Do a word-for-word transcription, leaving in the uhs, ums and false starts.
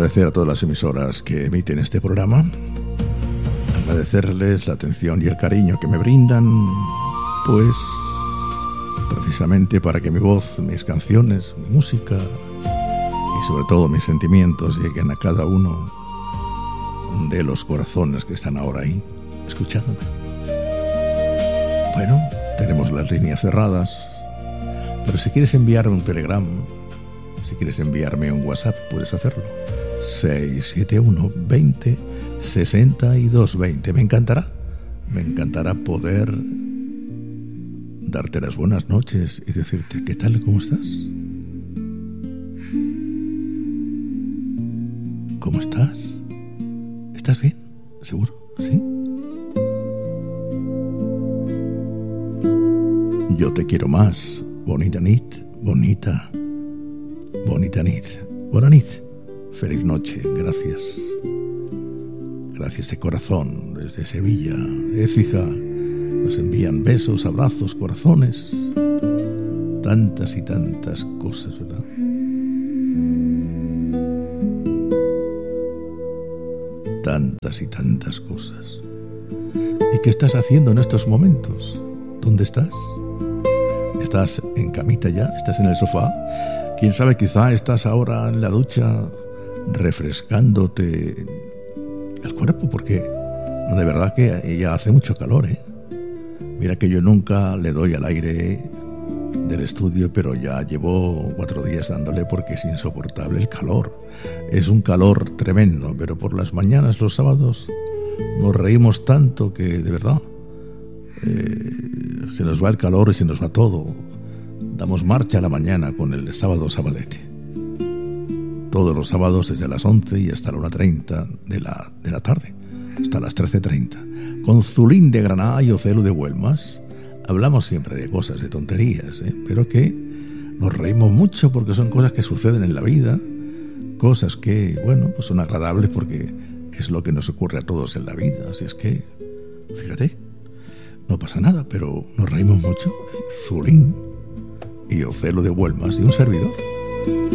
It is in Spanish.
agradecer a todas las emisoras que emiten este programa, agradecerles la atención y el cariño que me brindan, pues precisamente para que mi voz, mis canciones, mi música y sobre todo mis sentimientos lleguen a cada uno de los corazones que están ahora ahí escuchándome. Bueno, tenemos las líneas cerradas, pero si quieres enviarme un telegram, si quieres enviarme un WhatsApp, puedes hacerlo. seis siete uno, veinte, sesenta y dos veinte. Me encantará, me encantará poder darte las buenas noches y decirte, ¿qué tal? ¿Cómo estás? ¿Cómo estás? ¿Estás bien? ¿Seguro? ¿Sí? Yo te quiero más. Bonita nit, bonita, bonita nit. Buena nit. Feliz noche. Gracias. Gracias de corazón. Desde Sevilla, Écija, nos envían besos, abrazos, corazones. Tantas y tantas cosas, ¿verdad? Tantas y tantas cosas. ¿Y qué estás haciendo en estos momentos? ¿Dónde estás? ¿Estás en camita ya? ¿Estás en el sofá? Quién sabe, quizá estás ahora en la ducha refrescándote el cuerpo, porque de verdad que ya hace mucho calor, ¿eh? Mira que yo nunca le doy al aire del estudio, pero ya llevo cuatro días dándole porque es insoportable el calor. Es un calor tremendo, pero por las mañanas, los sábados, nos reímos tanto que de verdad eh, se nos va el calor y se nos va todo. Damos marcha a la mañana con el sábado sabadete. Todos los sábados desde las once y hasta la una treinta de la, de la tarde, hasta las trece treinta. Con Zulín de Granada y Ocelo de Huelmas. Hablamos siempre de cosas, de tonterías, ¿eh? Pero que nos reímos mucho porque son cosas que suceden en la vida, cosas que, bueno, pues son agradables porque es lo que nos ocurre a todos en la vida. Así es que, fíjate, no pasa nada, pero nos reímos mucho. Zulín y Ocelo de Huelmas y un servidor.